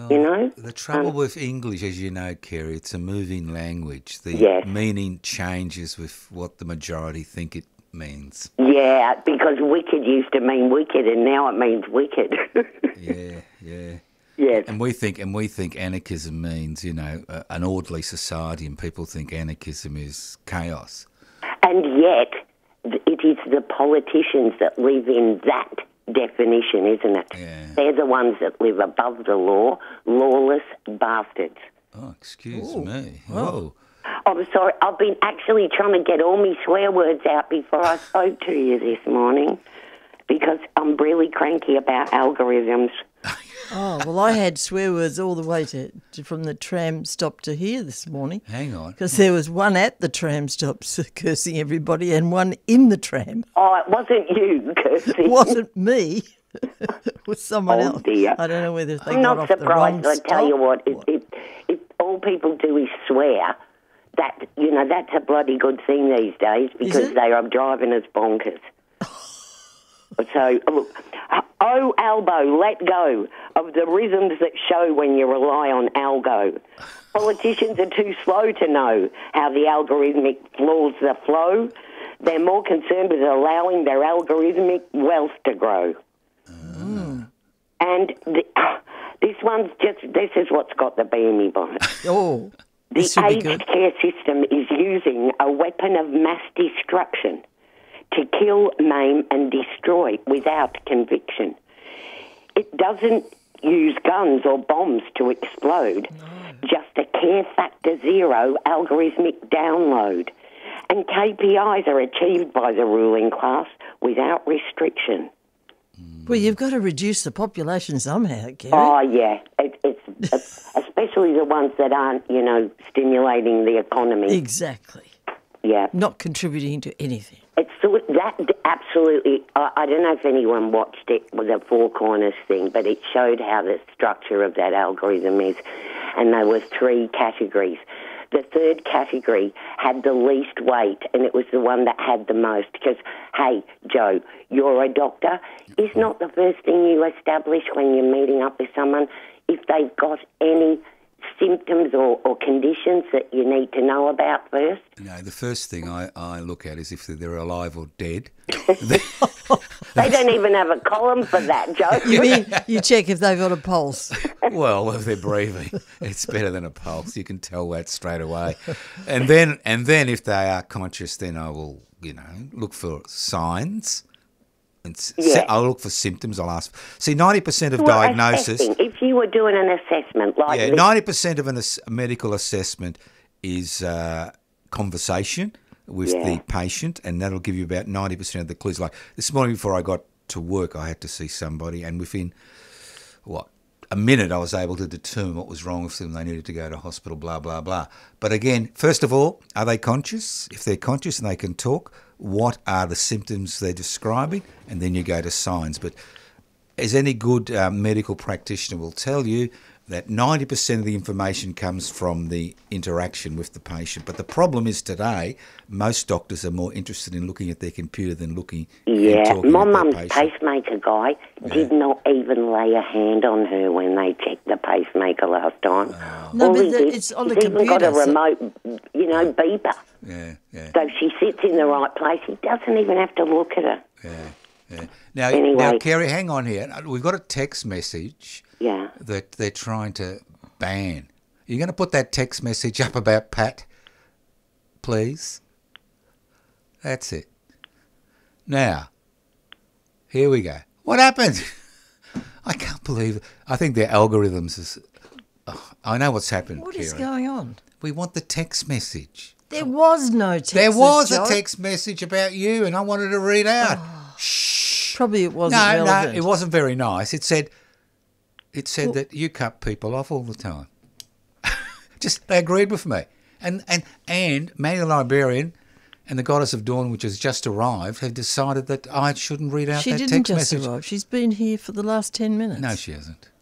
you know. The trouble with English, as you know, Kerry, it's a moving language. The Yes. meaning changes with what the majority think it means. Yeah, because wicked used to mean wicked, and now it means wicked. Yeah. Yes. And we think anarchism means, an orderly society, and people think anarchism is chaos. And yet, it is the politicians that live in that definition, isn't it? Yeah. They're the ones that live above the law, lawless bastards. Oh, excuse me. Whoa. I'm sorry, I've been actually trying to get all my swear words out before I spoke to you this morning because I'm really cranky about algorithms. Oh, well, I had swear words all the way from the tram stop to here this morning. Hang on. Because there was one at the tram stop cursing everybody and one in the tram. Oh, it wasn't you, Kirsty. It wasn't me. It was someone Oh, else. dear. I don't know whether they I'm got not off the wrong surprised. I tell you stop what, if all people do is swear, that's a bloody good thing these days because it? they are driving us bonkers. So, look, oh, Albo, let go of the rhythms that show when you rely on algo. Politicians are too slow to know how the algorithmic flaws the flow. They're more concerned with allowing their algorithmic wealth to grow. And this is what's got the beamy bonnet. Oh, The this should be aged good. care system is using a weapon of mass destruction to kill, maim and destroy without conviction. It doesn't use guns or bombs to explode, just a care factor zero algorithmic download. And KPIs are achieved by the ruling class without restriction. Well, you've got to reduce the population somehow, Kerry. Oh, yeah. It's especially the ones that aren't, stimulating the economy. Exactly. Yeah. Not contributing to anything. It's that absolutely. I don't know if anyone watched it with the Four Corners thing, but it showed how the structure of that algorithm is, and there were 3 categories. The third category had the least weight, and it was the one that had the most. Because, hey, Joe, you're a doctor. Is not the first thing you establish when you're meeting up with someone if they've got any symptoms or conditions that you need to know about first? The first thing I look at is if they're alive or dead. They don't even have a column for that, Joe. You mean you check if they've got a pulse? Well, if they're breathing, it's better than a pulse. You can tell that straight away. And then if they are conscious, then I will, look for signs. I'll look for symptoms. I'll ask. See, 90% of diagnosis. Assessing. If you were doing an assessment like this, 90% of a medical assessment is conversation with the patient, and that'll give you about 90% of the clues. Like this morning before I got to work, I had to see somebody, and within a minute, I was able to determine what was wrong with them. They needed to go to hospital, blah, blah, blah. But again, first of all, are they conscious? If they're conscious and they can talk, what are the symptoms they're describing? And then you go to signs. But as any good medical practitioner will tell you, that 90% of the information comes from the interaction with the patient. But the problem is today, most doctors are more interested in looking at their computer than looking and talking my to their mum's patient. pacemaker guy did not even lay a hand on her when they checked the pacemaker last time. No, All but he did, it's on the he's even got a computer, so- remote, beeper. Yeah. So she sits in the right place. He doesn't even have to look at her. Yeah. Now, Anyway. Kerry, hang on here. We've got a text message Yeah. that they're trying to ban. You're going to put that text message up about Pat, please? That's it. Now, here we go. What happened? I can't believe it. I think their algorithms I know what's happened, What is Kerry. going on? We want the text message. There was no text. There was Joe. a text message about you, and I wanted to read out. Shh. Probably it wasn't No, relevant. it wasn't very nice. It said that you cut people off all the time. Just they agreed with me, and Manny the Librarian and the Goddess of Dawn, which has just arrived, have decided that I shouldn't read out She that didn't text just message. arrive. She's been here for the last 10 minutes. No, she hasn't.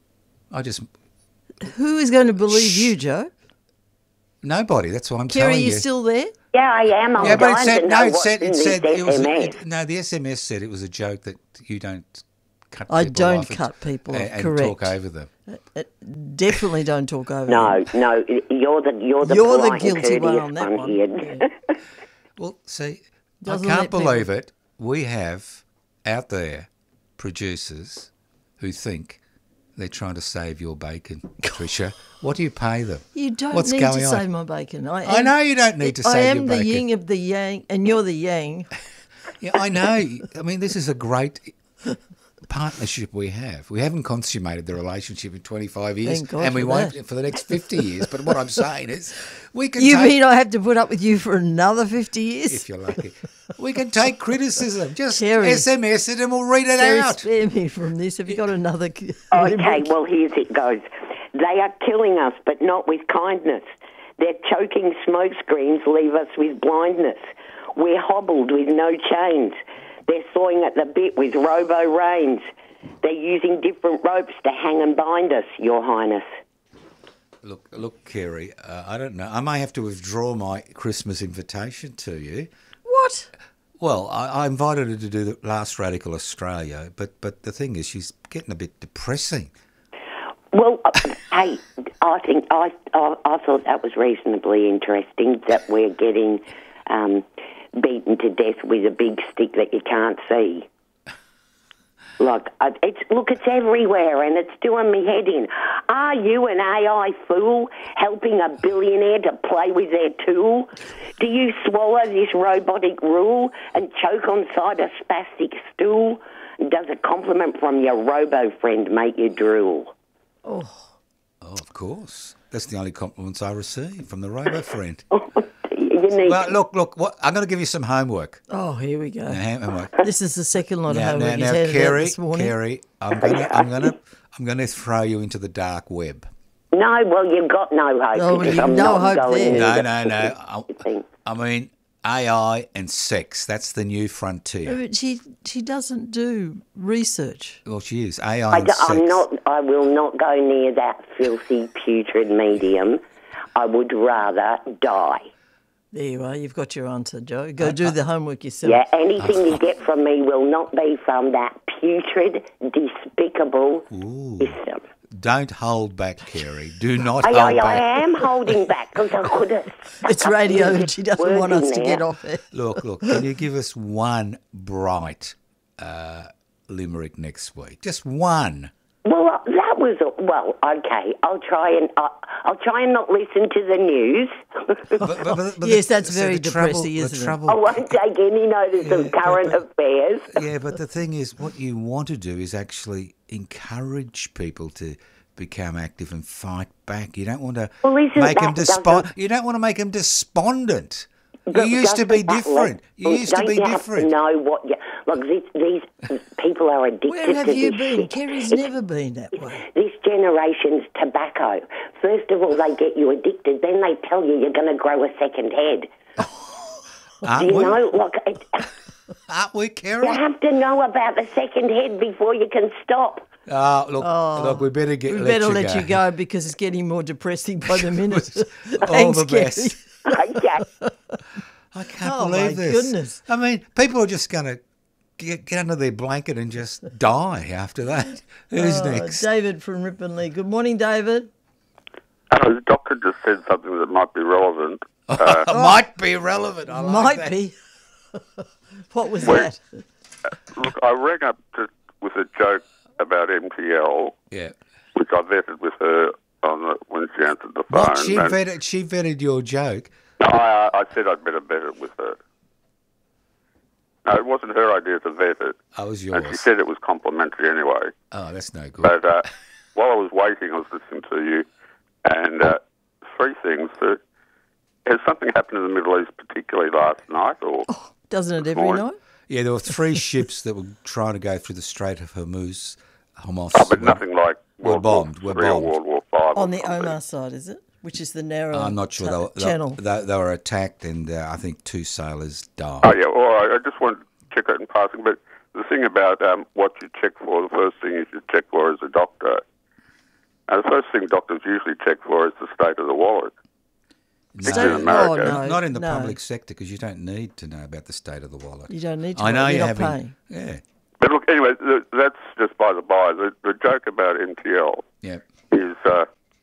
Who is going to believe you, Joe? Nobody. That's why I'm Kerry, telling you you. still there? Yeah, I am. I'm Yeah, but it dying said to no. know It what's said in it this said it was SMS. no. The SMS said it was a joke that you don't cut. I people don't off cut people off, and correct. talk over them. definitely don't talk over him. No, you're the You're the polite and guilty one courteous on that one. here. Yeah. Well, see, Doesn't I let can't people- believe it. We have out there producers who think they're trying to save your bacon, Tricia. What do you pay them? You don't What's need going to on? save my bacon. I know you don't need to I save am your the bacon. yin of the yang, and you're the yang. Yeah, I know. I mean, this is a great partnership we have. We haven't consummated the relationship in 25 years, Thank God and we for won't that. for the next 50 years. But what I'm saying is, we can You take, mean I have to put up with you for another 50 years? if you're lucky, we can take criticism. Just Terry. SMS it and we'll read it Terry, out. spare me from this. Have you got another? Okay, well, here's it goes. They are killing us, but not with kindness. Their choking smoke screens leave us with blindness. We're hobbled with no chains. They're sawing at the bit with robo-reins. They're using different ropes to hang and bind us, Your Highness. Look, Kerry, I don't know. I may have to withdraw my Christmas invitation to you. What? Well, I invited her to do the last Radical Australia, but the thing is, she's getting a bit depressing. Well, hey, I think I thought that was reasonably interesting that we're getting beaten to death with a big stick that you can't see. It's everywhere and it's doing me head in. Are you an AI fool helping a billionaire to play with their tool? Do you swallow this robotic rule and choke on side a spastic stool? Does a compliment from your robo friend make you drool? Oh, of course. That's the only compliments I receive from the robo friend. You need Well, look. What, I'm going to give you some homework. Oh, here we go. Homework. This is the second lot of Now, homework he's now, handed out Kerry, this morning. Kerry, I'm going to throw you into the dark web. No, well, you've got no hope. Oh, well, because you've I'm no not hope going there. No. I mean, AI and sex. That's the new frontier. But she doesn't do research. Well, she is. AI and sex. I will not go near that filthy, putrid medium. I would rather die. There you are. You've got your answer, Joe. Go do the homework yourself. Yeah, anything you get from me will not be from that putrid, despicable system. Don't hold back, Kerry. Do not I hold back. am holding back because I could have. It's radio and she doesn't want us to get off. off it. Look. Can you give us one bright limerick next week? Just one. Well, that was okay. I'll try and not listen to the news. But Yes, that's so very the trouble- depressing, the isn't it? trouble- I won't take any notice of current affairs. Yeah, but the thing is, what you want to do is actually encourage people to become active and fight back. You don't want to Well, isn't make them that- despondent. You don't want to make them despondent. You used to be different. You used to be different. Know what? Look, these people are addicted Where have to you this been? shit. Kerry's never been that way. This generation's tobacco. First of all, they get you addicted. Then they tell you you're going to grow a second head. Aren't Do you we? know? Look, Aren't we, Kerry? you have to know about the second head before you can stop. Look, we better We better let you go because it's getting more depressing by the minute. All Thanks, the Kerry. best. Okay. I can't Oh, believe my this. goodness. I mean, people are just going to get under their blanket and just die after that. Who's next? David from Ripponlea. Good morning, David. The doctor just said something that might be relevant. Might be relevant. I like Might that. be. What was Where- that? Look, I rang up with a joke about MTL, Yeah. which I vetted with her when she answered the phone. What? She and- vetted your joke. No, I said I'd better vet it with her. No, it wasn't her idea to vet it. Oh, it was And she yours. said it was complimentary anyway. Oh, that's no good. But while I was waiting, I was listening to you, and three things. Has something happened in the Middle East, particularly last night? Or Doesn't it every morning. night? Yeah, there were 3 ships that were trying to go through the Strait of Hormuz. Hamas. but nothing like We're bombed, War we're III or bombed. World War V. or On the something. Omar side, is it? Which is the narrow I'm not sure. channel. They were attacked, and I think 2 sailors died. Oh, yeah, all right. I just wanted to check it in passing. But the thing about what you check for, the first thing you should check for as a doctor, the first thing doctors usually check for is the state of the wallet. State- in America. Oh, no, Not in the no. public sector, because you don't need to know about the state of the wallet. You don't need to. I know you're you're not having. paying. Yeah. But look, anyway, that's just by the by. The joke about MTL Yeah. is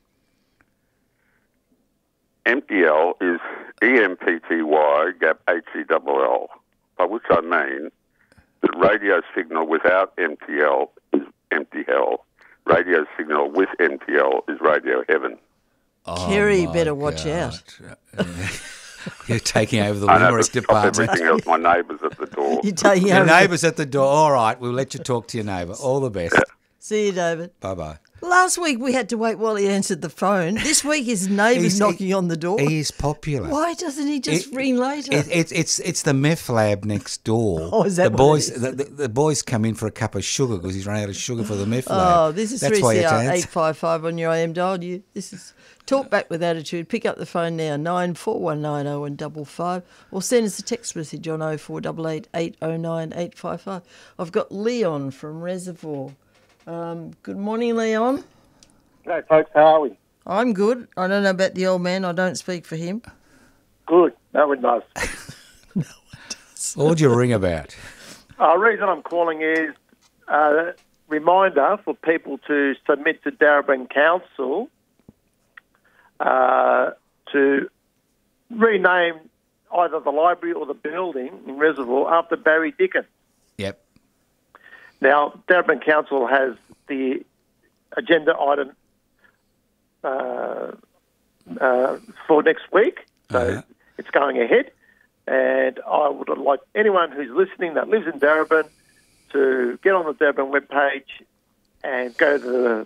MTL is EMPTY gap HELL, by which I mean that radio signal without MTL is empty hell. Radio signal with MTL is radio heaven. Kerry, my better watch God. out. You're taking over the I know, limerick but stop department. everything else. My neighbour's at the door. You're taking Your over. neighbour's at the door. All right, we'll let you talk to your neighbour. All the best. See you, David. Bye-bye. Last week we had to wait while he answered the phone. This week his neighbour's knocking on the door. He is popular. Why doesn't he just ring later? It's the meth lab next door. Oh, is that the what boys? it is? The boys come in for a cup of sugar because he's run out of sugar for the meth Oh, lab. this is That's why you 3CR can't. 855 on your AM dial. This is Talk Back with Attitude. Pick up the phone now, 94190155, or send us a text message on 0488 809 855. I've got Leon from Reservoir. Good morning, Leon. Hey folks, how are we? I'm good. I don't know about the old man. I don't speak for him. Good. No one does. What would you ring about? The reason I'm calling is a reminder for people to submit to Darebin Council to rename either the library or the building in Reservoir after Barry Dickens. Yep. Now, Darebin Council has the agenda item for next week, so it's going ahead. And I would like anyone who's listening that lives in Darebin to get on the Darebin webpage and go to the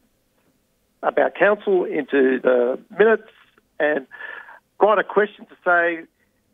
About Council into the minutes and write a question to say,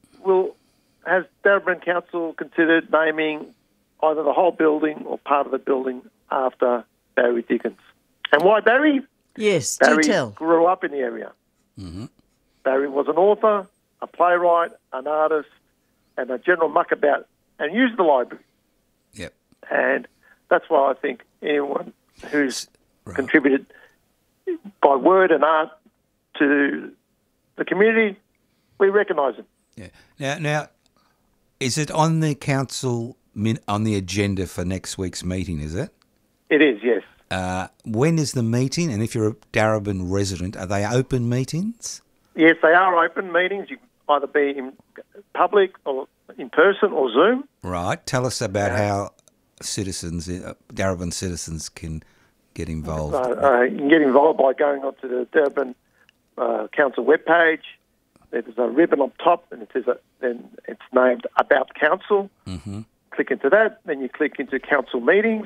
has Darebin Council considered naming either the whole building or part of the building after Barry Dickens? And why Barry? Yes, Barry do tell. grew up in the area. Mm-hmm. Barry was an author, a playwright, an artist, and a general muckabout, and used the library. Yep. And that's why I think anyone who's contributed by word and art to the community, we recognise them. Yeah. Now, is it on the council on the agenda for next week's meeting? Is it? It is, yes. When is the meeting? And if you're a Darebin resident, are they open meetings? Yes, they are open meetings. You can either be in public or in person or Zoom. Right. Tell us about how citizens, Darebin citizens, can get involved. You can get involved by going onto the Darebin Council webpage. There's a ribbon on top, and it says then it's named About Council. Mm-hmm. Click into that. Then you click into Council Meetings,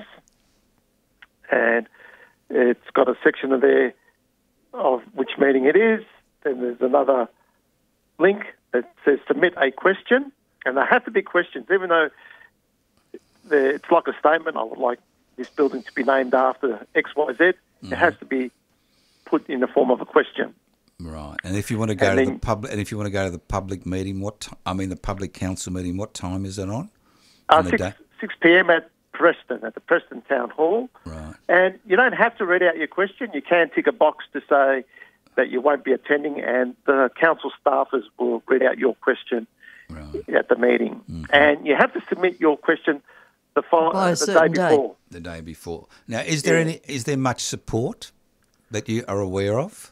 and it's got a section of there of which meeting it is. Then there's another link that says Submit a Question, and they have to be questions, even though it's like a statement. I would like this building to be named after XYZ. Mm-hmm. It has to be put in the form of a question. Right. And if you want to go to the public meeting, the public council meeting, what time is it on? 6 p.m. at Preston, at the Preston Town Hall. Right. And you don't have to read out your question. You can tick a box to say that you won't be attending, and the council staffers will read out your question at the meeting. Mm-hmm. And you have to submit your question the day before. The day before. Now, is there much support that you are aware of?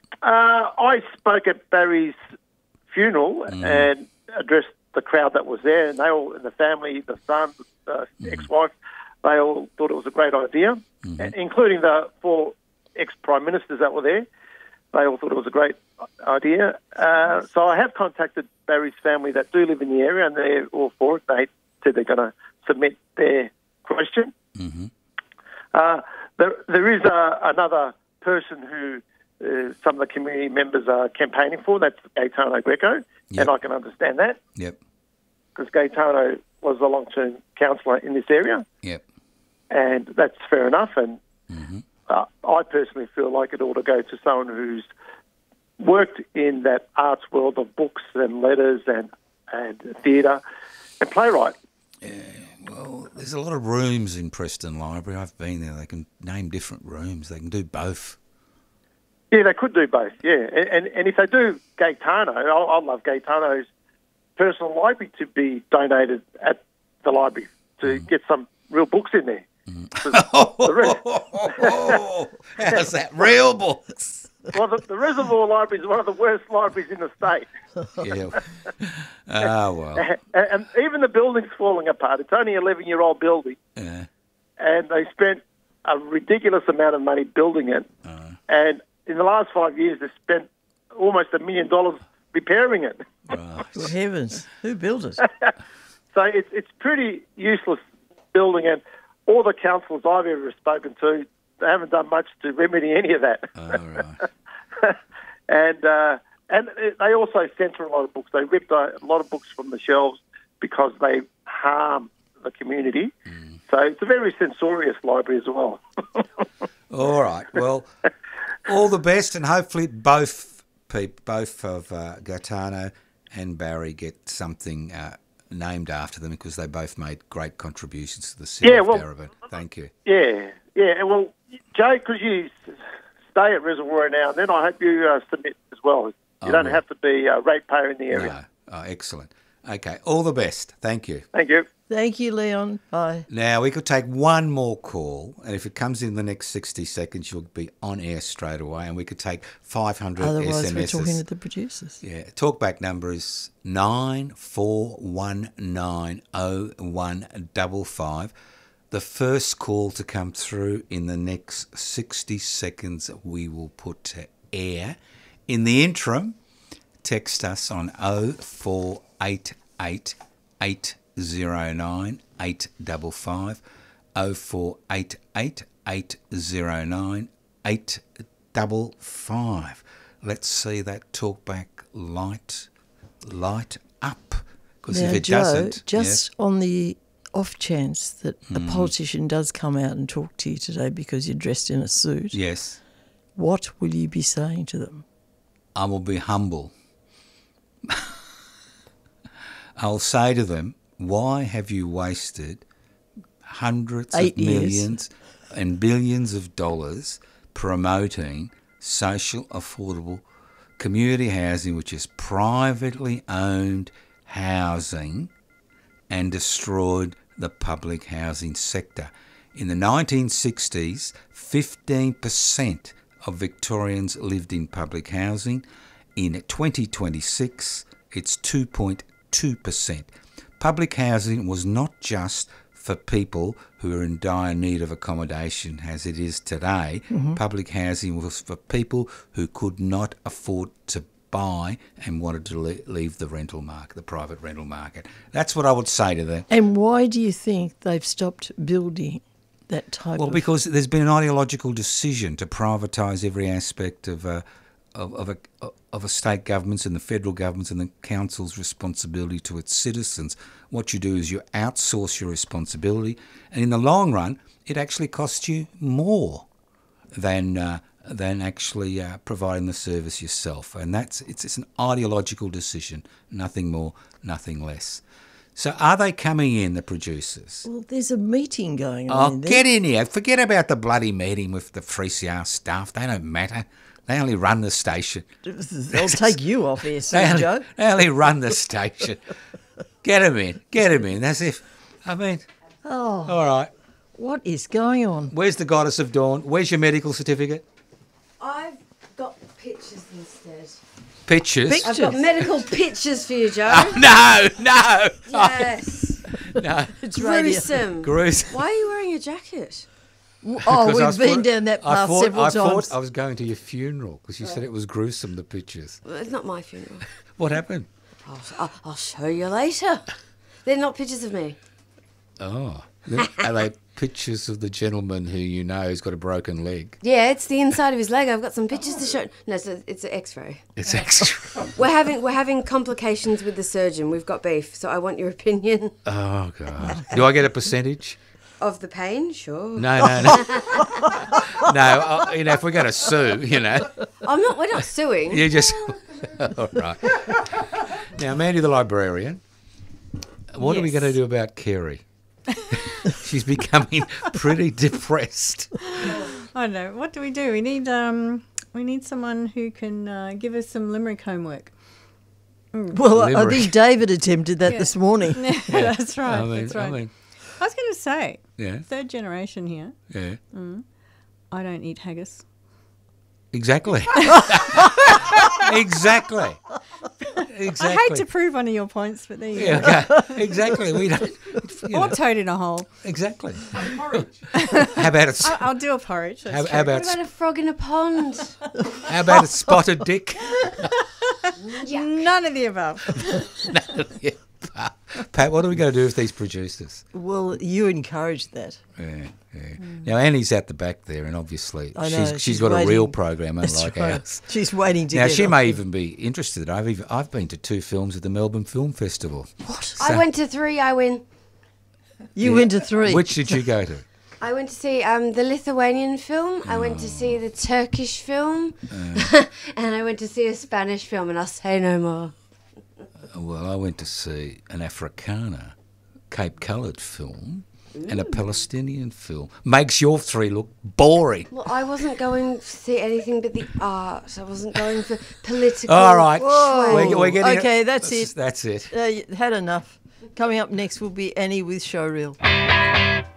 I spoke at Barry's funeral and addressed the crowd that was there, and they all, and the family, the son, the ex-wife, they all thought it was a great idea, including the 4 ex-prime ministers that were there. They all thought it was a great idea. So I have contacted Barry's family that do live in the area, and they're all for it. They said they're going to submit their question. Mm-hmm. There is another person who some of the community members are campaigning for. That's Gaetano Greco, and I can understand that. Yep. Because Gaetano was a long-term councillor in this area. Yep. And that's fair enough. And I personally feel like it ought to go to someone who's worked in that arts world of books and letters and theatre and playwright. Yeah, well, there's a lot of rooms in Preston Library. I've been there. They can name different rooms. They can do both. Yeah, they could do both, yeah. And if they do Gaetano, I'd love Gaetano's personal library to be donated at the library to get some real books in there. How's that? Real books? Well, the Reservoir Library is one of the worst libraries in the state. Yeah. Oh, well. And even the building's falling apart. It's only an 11-year-old building. Yeah. And they spent a ridiculous amount of money building it. And in the last 5 years, they spent almost $1 million repairing it. Right. Good heavens. Who built it? So it's pretty useless building, and all the councillors I've ever spoken to, they haven't done much to remedy any of that. All right. And they also censor a lot of books. They ripped a lot of books from the shelves because they harm the community. So it's a very censorious library as well. All right. Well, all the best, and hopefully both of Gaetano and Barry get something named after them, because they both made great contributions to the city of Darebin. Thank you. Yeah. Well, Joe, because you stay at Reservoir now and then, I hope you submit as well. You don't have to be a ratepayer in the area. No. Oh, excellent. Okay. All the best. Thank you. Thank you. Thank you, Leon. Bye. Now, we could take one more call, and if it comes in the next 60 seconds, you'll be on air straight away, and we could take 500 Otherwise, SMSs. we're talking to the producers. Yeah, talkback number is 94190155. The first call to come through in the next 60 seconds we will put to air. In the interim, text us on 0488 809 855, 0488 809 855. Let's see that talkback light up. Because if it Joe, doesn't, just on the off chance that a politician does come out and talk to you today because you're dressed in a suit, yes, what will you be saying to them? I will be humble. I'll say to them, why have you wasted hundreds of millions and billions of dollars promoting social, affordable community housing, which is privately owned housing, and destroyed the public housing sector? In the 1960s, 15% of Victorians lived in public housing. In 2026, it's 2.2%. Public housing was not just for people who are in dire need of accommodation as it is today. Public housing was for people who could not afford to buy and wanted to leave the rental market, the private rental market. That's what I would say to them. And why do you think they've stopped building that type Well, of... because there's been an ideological decision to privatise every aspect of a state government's and the federal government's and the council's responsibility to its citizens. What you do is you outsource your responsibility, and in the long run, it actually costs you more than actually providing the service yourself. And it's an ideological decision, nothing more, nothing less. So are they coming in, the producers? Well, there's a meeting going Oh, on. get in here. Forget about the bloody meeting with the 3CR staff. They don't matter. They only run the station. They'll take you off here soon, Joe. They only run the station. Get them in. That's if... I mean... Oh, All right. what is going on? Where's the Goddess of Dawn? Where's your medical certificate? I've got pictures instead. Pictures? I've got medical pictures for you, Joe. No. Yes. No. It's radio. Gruesome. Gruesome. Why are you wearing a jacket? Oh, Because we've been down that path several I times. thought I was going to your funeral because you said it was gruesome, the pictures. Well, it's not my funeral. What happened? I'll show you later. They're not pictures of me. Oh. Are they pictures of the gentleman who you know has got a broken leg? Yeah, it's the inside of his leg. I've got some pictures to show. No, it's an X-ray. It's extra. We're having complications with the surgeon. We've got beef, so I want your opinion Oh, God. Do I get a percentage? of the pain. Sure. No. No, if we're going to sue, We're not suing. you just... All right. Now, Mandy the librarian, what are we Yes. going to do about Kerry? She's becoming pretty depressed. I don't know. What do? We need someone who can give us some limerick homework. Well, I Limerick. think David attempted that this morning. That's right. I that's right. I was going to say, Yeah. third generation here. Yeah. I don't eat haggis. Exactly. Exactly. Exactly. I hate to prove one of your points, but there you go. Yeah, okay. Exactly. We don't. Or toad in a hole. Exactly. How about it? I'll do a porridge. That's How true. about What about a frog in a pond? how about a spotted dick? None of the above. Yeah. Pat, what are we going to do with these producers? Well, you encouraged that. Yeah. Now Annie's at the back there, and obviously I know, she's she's got waiting. a real program, That's unlike right. ours. She's waiting to Now get she off. may even be interested. I've been to 2 films at the Melbourne Film Festival. What? I went to 3. I win. You went to 3. Which did you go to? I went to see the Lithuanian film. I went to see the Turkish film, and I went to see a Spanish film. And I'll say no more. Well, I went to see an Afrikaner, Cape Coloured film, and a Palestinian film. Makes your 3 look boring. Well, I wasn't going to see anything but the arts. I wasn't going for political. All right. Whoa. We're getting Okay, that's it. That's it. You had enough. Coming up next will be Annie with Showreel.